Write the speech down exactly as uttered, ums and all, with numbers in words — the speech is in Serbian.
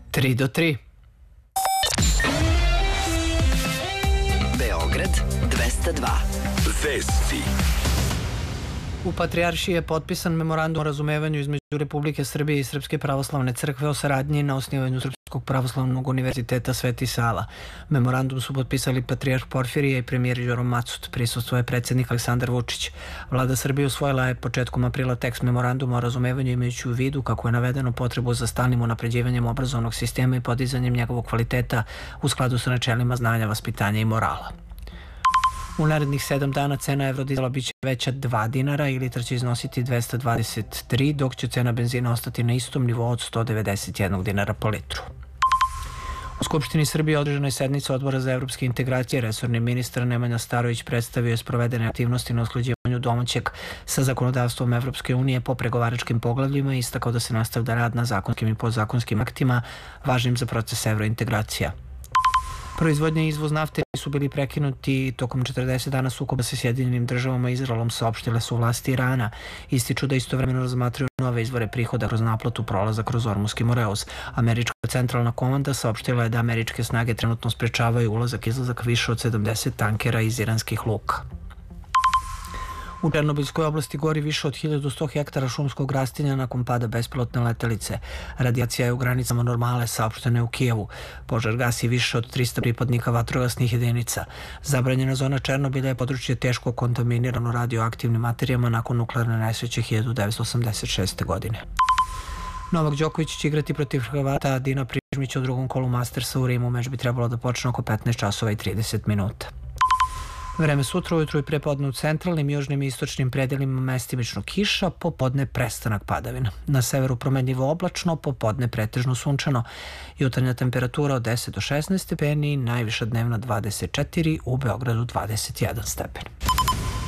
tri do tri. Beograd dvesta dva. Vesti. U Patrijaršiji je potpisan memorandum o razumevanju između Republike Srbije i Srpske pravoslavne crkve o saradnji na osnivanju Srpskog pravoslavnog univerziteta Sveti Sava. Memorandum su potpisali patrijarh Porfirije i premijer Đuro Macut. Prisustvuje predsjednik Aleksandar Vučić. Vlada Srbije usvojila je početkom aprila tekst memoranduma o razumevanju imajući u vidu kako je navedeno potrebu za stalnim unapređivanjem obrazovnog sistema i podizanjem njegovog kvaliteta u skladu sa načelima znanja, vaspitanja i morala. U narednih sedam dana cena evrodizela biće veća dva dinara i litar će iznositi dvesta dvadeset tri, dok će cena benzina ostati na istom nivou od sto devedeset jedan dinara po litru. U Skupštini Srbije održana je sednica Odbora za evropske integracije. Resorni ministar Nemanja Starović predstavio je sprovedene aktivnosti na usklađivanju domaćeg sa zakonodavstvom Evropske unije po pregovaračkim poglavljima i istakao da se nastavlja rad na zakonskim i podzakonskim aktima važnim za proces evrointegracija. Proizvodnja i izvoz nafte su bili prekinuti tokom četrdeset dana sukoba sa Sjedinjenim državama i Izraelom, saopštile su vlasti Irana. Ističu da istovremeno razmatraju nove izvore prihoda kroz naplatu prolaza kroz Ormuski Moreus. Američka centralna komanda saopštila je da američke snage trenutno sprečavaju ulazak i izlazak više od sedamdeset tankera iz iranskih luka. U Černobilskoj oblasti gori više od hiljadu sto hektara šumskog rastinja nakon pada bespilotne letelice. Radijacija je u granicama normale, saopštene u Kijevu. Požar gasi više od trista pripadnika vatrogasnih jedinica. Zabranjena zona Černobilja je područje teško kontaminirano radioaktivnim materijama nakon nuklearne nesreće hiljadu devetsto osamdeset šeste. godine. Novak Đoković će igrati protiv Hrvata, a Dina Prižmić u drugom kolu Mastersa u Rimu. Meč bi trebalo da počne oko petnaest časova i trideset minuta. Vreme sutra ujutru i prepodne u centralnim, južnim i istočnim predelima mestimično kiša, popodne prestanak padavina. Na severu promenljivo oblačno, popodne pretežno sunčano. Jutarnja temperatura od deset do šesnaest stepeni, najviša dnevna dvadeset četiri, u Beogradu dvadeset jedan stepen.